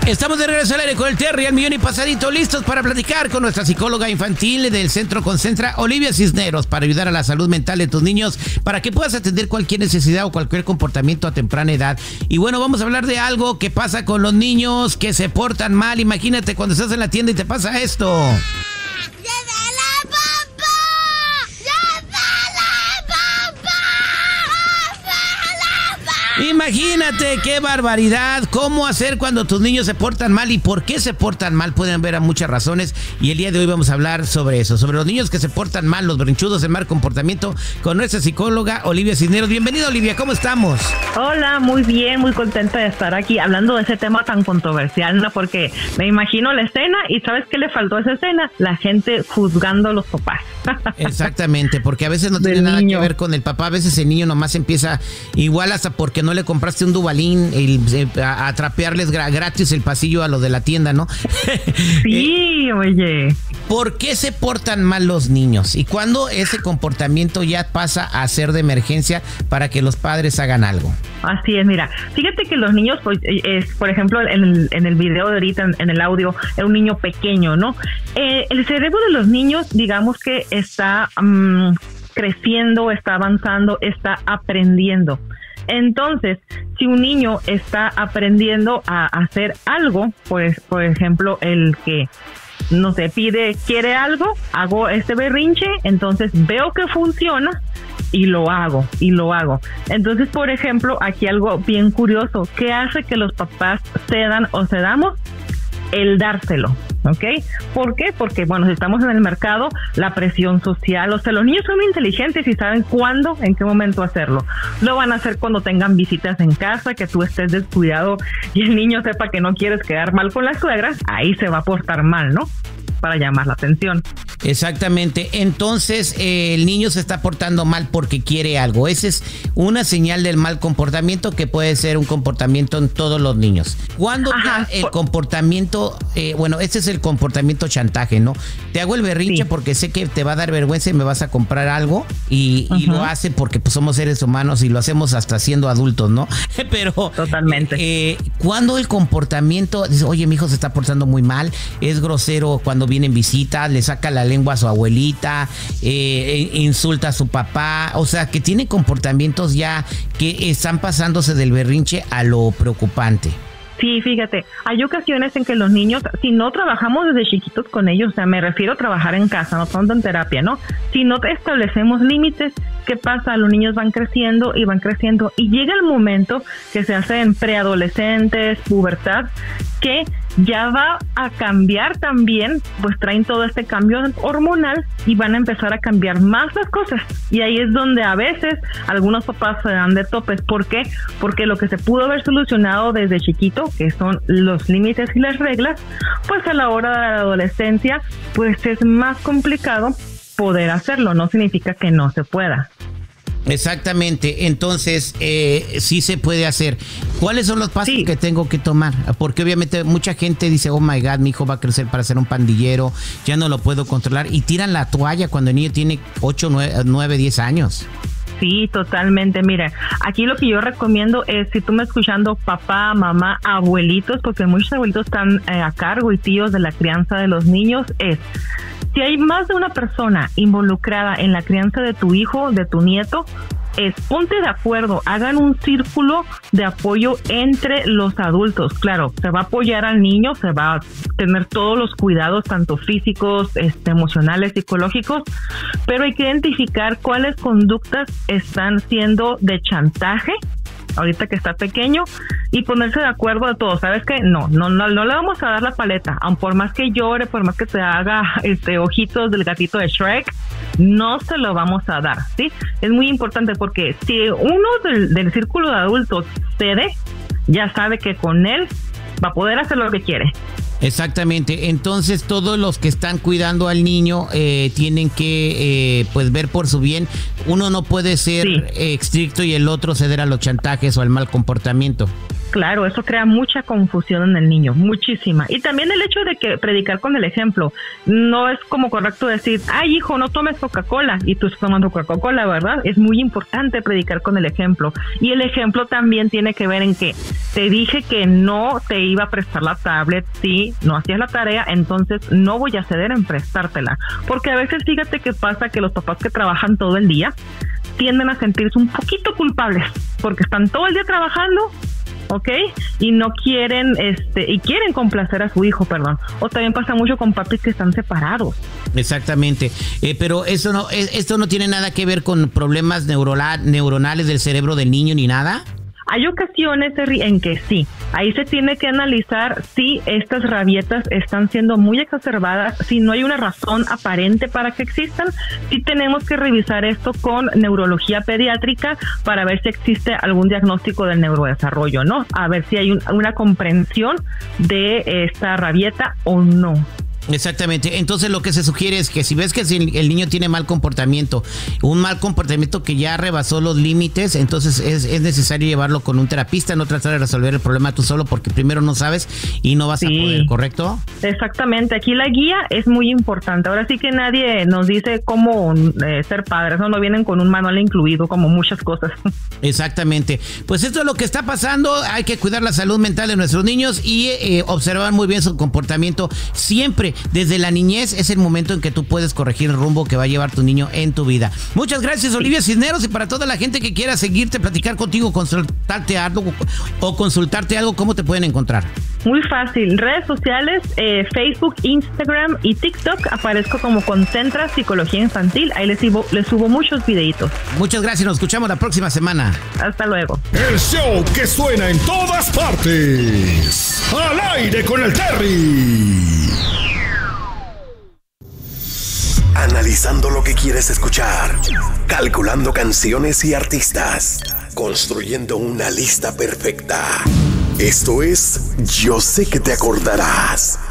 Estamos de regreso al aire con el Terry, el millón y pasadito, listos para platicar con nuestra psicóloga infantil del Centro Concentra, Olivia Cisneros, para ayudar a la salud mental de tus niños, para que puedas atender cualquier necesidad o cualquier comportamiento a temprana edad. Y bueno, vamos a hablar de algo que pasa con los niños que se portan mal. Imagínate cuando estás en la tienda y te pasa esto. Imagínate qué barbaridad, cómo hacer cuando tus niños se portan mal y por qué se portan mal. Pueden haber muchas razones y el día de hoy vamos a hablar sobre eso, sobre los niños que se portan mal, los berrinchudos, el mal comportamiento, con nuestra psicóloga Olivia Cisneros. Bienvenida, Olivia, ¿cómo estamos? Hola, muy bien, muy contenta de estar aquí hablando de ese tema tan controversial, ¿no? Porque me imagino la escena y ¿sabes qué le faltó a esa escena? La gente juzgando a los papás. Exactamente, porque a veces no tiene nada que ver con el papá, a veces el niño nomás empieza igual hasta porque no le compraste un Dubalín a trapearles gratis el pasillo a los de la tienda, ¿no? Sí, oye. ¿Por qué se portan mal los niños? ¿Y cuándo ese comportamiento ya pasa a ser de emergencia para que los padres hagan algo? Así es, mira, fíjate que los niños, pues, por ejemplo, en el video de ahorita, en el audio, es un niño pequeño, ¿no? El cerebro de los niños, digamos que está creciendo, está avanzando, está aprendiendo. Entonces, si un niño está aprendiendo a hacer algo, pues, por ejemplo, el que, no sé, quiere algo, hago este berrinche, entonces veo que funciona y lo hago. Entonces, por ejemplo, aquí algo bien curioso, ¿qué hace que los papás cedan o cedamos? El dárselo, ¿ok? ¿Por qué? Porque, bueno, si estamos en el mercado, la presión social, o sea, los niños son inteligentes y saben cuándo, en qué momento hacerlo. Lo van a hacer cuando tengan visitas en casa, que tú estés descuidado y el niño sepa que no quieres quedar mal con las suegras, ahí se va a portar mal, ¿no? Para llamar la atención. Exactamente, entonces el niño se está portando mal porque quiere algo. Esa es una señal del mal comportamiento que puede ser un comportamiento en todos los niños. Cuando el comportamiento, ese es el comportamiento chantaje, ¿no? Te hago el berrinche porque sé que te va a dar vergüenza y me vas a comprar algo y lo hace porque pues, somos seres humanos y lo hacemos hasta siendo adultos, ¿no? Pero totalmente. Cuando el comportamiento dice, oye, mi hijo se está portando muy mal, es grosero cuando viene en visita, le saca la lengua a su abuelita, insulta a su papá, o sea, que tiene comportamientos ya que están pasándose del berrinche a lo preocupante. Sí, fíjate, hay ocasiones en que los niños, si no trabajamos desde chiquitos con ellos, o sea, me refiero a trabajar en casa, no tanto en terapia, ¿no? Si no establecemos límites, ¿qué pasa? Los niños van creciendo y llega el momento que se hacen preadolescentes, pubertad, que ya va a cambiar también, pues traen todo este cambio hormonal y van a empezar a cambiar más las cosas. Y ahí es donde a veces algunos papás se dan de topes. ¿Por qué? Porque lo que se pudo haber solucionado desde chiquito, que son los límites y las reglas, pues a la hora de la adolescencia, pues es más complicado poder hacerlo. No significa que no se pueda. Exactamente, entonces sí se puede hacer. ¿Cuáles son los pasos que tengo que tomar? Porque obviamente mucha gente dice, oh my God, mi hijo va a crecer para ser un pandillero, ya no lo puedo controlar, y tiran la toalla cuando el niño tiene 8, 9, 10 años. Sí, totalmente. Mira, aquí lo que yo recomiendo es, si tú me escuchando, papá, mamá, abuelitos, porque muchos abuelitos están a cargo y tíos de la crianza de los niños, si hay más de una persona involucrada en la crianza de tu hijo, de tu nieto, ponte de acuerdo, hagan un círculo de apoyo entre los adultos. Claro, se va a apoyar al niño, se va a tener todos los cuidados, tanto físicos, emocionales, psicológicos, pero hay que identificar cuáles conductas están siendo de chantaje, ahorita que está pequeño, y ponerse de acuerdo de todo. ¿Sabes qué? No le vamos a dar la paleta, aun por más que llore, por más que se haga ojitos del gatito de Shrek, no se lo vamos a dar, ¿sí? Es muy importante porque si uno del círculo de adultos cede, ya sabe que con él va a poder hacer lo que quiere. Exactamente, entonces todos los que están cuidando al niño tienen que pues ver por su bien. Uno no puede ser estricto y el otro ceder a los chantajes o al mal comportamiento. Claro, eso crea mucha confusión en el niño, muchísima. Y también el hecho de que predicar con el ejemplo, no es como correcto decir, ay hijo, no tomes Coca-Cola, y tú estás tomando Coca-Cola, ¿verdad? Es muy importante predicar con el ejemplo. Y el ejemplo también tiene que ver en que te dije que no te iba a prestar la tablet si no hacías la tarea, entonces no voy a ceder en prestártela. Porque a veces fíjate que pasa que los papás que trabajan todo el día tienden a sentirse un poquito culpables porque están todo el día trabajando, ¿ok? Y no quieren, y quieren complacer a su hijo, perdón. O también pasa mucho con papis que están separados. Exactamente, pero esto no tiene nada que ver con problemas neuronales del cerebro del niño ni nada. Hay ocasiones en que sí, ahí se tiene que analizar si estas rabietas están siendo muy exacerbadas, si no hay una razón aparente para que existan, sí tenemos que revisar esto con neurología pediátrica para ver si existe algún diagnóstico del neurodesarrollo, ¿no? A ver si hay una comprensión de esta rabieta o no. Exactamente, entonces lo que se sugiere es que si ves que el niño tiene un mal comportamiento que ya rebasó los límites, entonces es necesario llevarlo con un terapista, no tratar de resolver el problema tú solo porque primero no sabes y no vas a poder, ¿correcto? Exactamente, aquí la guía es muy importante. Ahora sí que nadie nos dice cómo ser padres, no vienen con un manual incluido como muchas cosas. Exactamente, pues esto es lo que está pasando, hay que cuidar la salud mental de nuestros niños y observar muy bien su comportamiento siempre. Desde la niñez es el momento en que tú puedes corregir el rumbo que va a llevar tu niño en tu vida. Muchas gracias, Olivia Cisneros, y para toda la gente que quiera seguirte, platicar contigo, consultarte algo, ¿cómo te pueden encontrar? Muy fácil, redes sociales, Facebook, Instagram y TikTok, aparezco como Concentra Psicología Infantil, ahí les subo muchos videitos. Muchas gracias, nos escuchamos la próxima semana. Hasta luego. El show que suena en todas partes, al aire con el Terry. Analizando lo que quieres escuchar, calculando canciones y artistas, construyendo una lista perfecta. Esto es Yo sé que te acordarás.